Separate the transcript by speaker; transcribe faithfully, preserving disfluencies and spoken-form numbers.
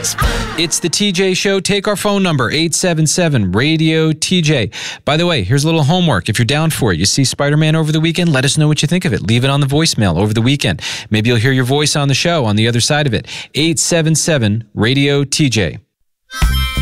Speaker 1: It's the T J Show. Take our phone number, eight seven seven, radio T J. By the way, here's a little homework. If you're down for it, you see Spider-Man over the weekend, let us know what you think of it. Leave it on the voicemail over the weekend. Maybe you'll hear your voice on the show on the other side of it. eight seven seven, radio T J.